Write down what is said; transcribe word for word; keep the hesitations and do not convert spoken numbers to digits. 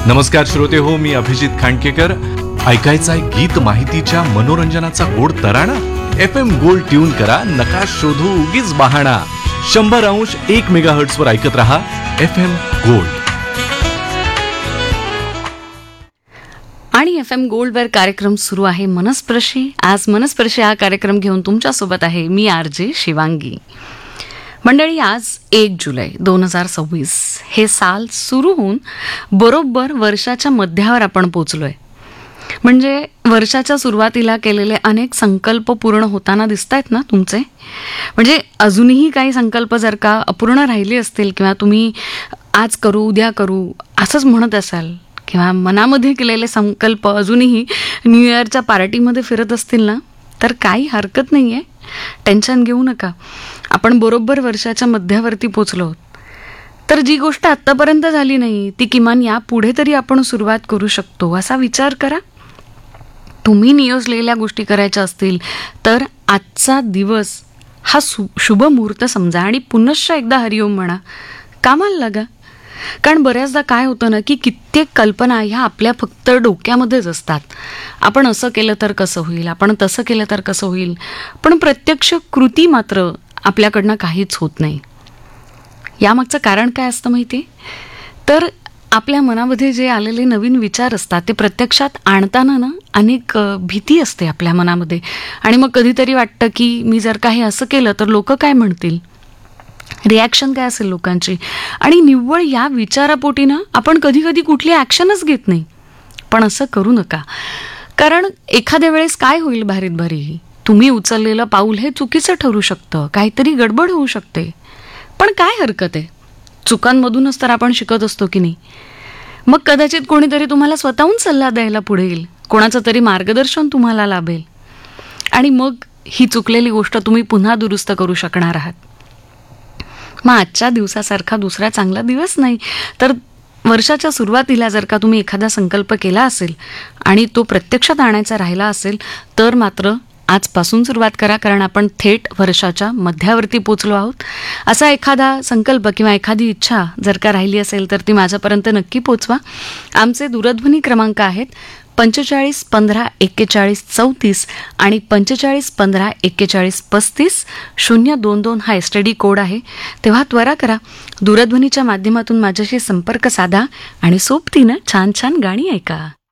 नमस्कार श्रोते हो, मी अभिजित खांडकेकर. ऐकायचाय गीत माहितीच्या मनोरंजनाचा गोड तराणा. एफ एम गोल्ड ट्यून करा, नका शोधू उगीच बहाणा. शंभर अंश एक मेगा हर्ट्स वर ऐकत रहा एफ एम गोल्ड. आणि एफ एम गोल्डवर कार्यक्रम सुरू आहे मनस्पर्शी. आज मनस्पर्शी हा कार्यक्रम घेऊन तुमच्यासोबत आहे मी आर जे शिवांगी. मंडळी, आज एक जुलै दोन हजार सव्वीस हे साल सुरू होऊन बरोबर वर्षाच्या मध्यावर आपण पोचलोय. म्हणजे वर्षाच्या सुरुवातीला केलेले अनेक संकल्प पूर्ण होताना दिसत आहेत ना तुमचे. म्हणजे अजूनही काही संकल्प जर का अपूर्ण राहिले असतील किंवा तुम्ही आज करू उद्या करू असंच म्हणत असाल किंवा मनामध्ये केलेले संकल्प अजूनही न्यू इयरच्या पार्टीमध्ये फिरत असतील ना, तर काही हरकत नाही आहे. टेन्शन घेऊ नका. आपण बरोबर वर्षाच्या मध्यावरती पोचलो आहोत. तर जी गोष्ट आत्तापर्यंत झाली नाही ती किमान या पुढे तरी आपण सुरुवात करू शकतो असा विचार करा. तुम्ही नियोजलेल्या गोष्टी करायच्या असतील तर आजचा दिवस हा सु शुभ मुहूर्त समजा आणि पुनश्च एकदा हरिओम म्हणा, कामाला लागा. कारण बऱ्याचदा काय होतं ना की कित्येक कल्पना ह्या आपल्या फक्त डोक्यामध्येच असतात. आपण असं केलं तर कसं होईल, आपण तसं केलं तर कसं होईल, पण प्रत्यक्ष कृती मात्र आपल्याकडनं काहीच होत नाही. यामागचं कारण काय असतं माहिती? तर आपल्या मनामध्ये जे आलेले नवीन विचार असतात ते प्रत्यक्षात आणताना ना अनेक भीती असते आपल्या मनामध्ये. आणि मग कधीतरी वाटतं की मी जर काही असं केलं तर लोक काय म्हणतील, रिॲक्शन काय असेल लोकांची. आणि निव्वळ या विचारापोटी ना आपण कधी कधी कुठली ॲक्शनच घेत नाही. पण असं करू नका. कारण एखाद्या वेळेस काय होईल, भारीत भारी तुम्ही उचललेलं पाऊल हे चुकीचं ठरू शकतं, काहीतरी गडबड होऊ शकते. पण काय हरकत आहे, चुकांमधूनच तर आपण शिकत असतो की नाही. मग कदाचित कोणीतरी तुम्हाला स्वतःहून सल्ला द्यायला पुढे येईल, कोणाचं तरी मार्गदर्शन तुम्हाला लाभेल आणि मग ही चुकलेली गोष्ट तुम्ही पुन्हा दुरुस्त करू शकणार आहात. मग आजच्या दिवसासारखा दुसरा चांगला दिवस नाही, तर वर्षाच्या सुरुवातीला जर का तुम्ही एखादा संकल्प केला असेल आणि तो प्रत्यक्षात आणायचा राहिला असेल तर मात्र आजपासून सुरुवात करा. कारण आपण थेट वर्षाच्या मध्यावरती पोचलो आहोत. असा एखादा संकल्प किंवा एखादी इच्छा जर का राहिली असेल तर ती माझ्यापर्यंत नक्की पोचवा. आमचे दूरध्वनी क्रमांक आहेत पंचेचाळीस पंधरा एक्केचाळीस चौतीस आणि पंचेचाळीस पंधरा एक्केचाळीस पस्तीस. शून्य दोन दोन हा एस टी डी कोड आहे. तेव्हा त्वरा करा, दूरध्वनीच्या माध्यमातून माझ्याशी संपर्क साधा आणि सोबतीनं छान छान गाणी ऐका.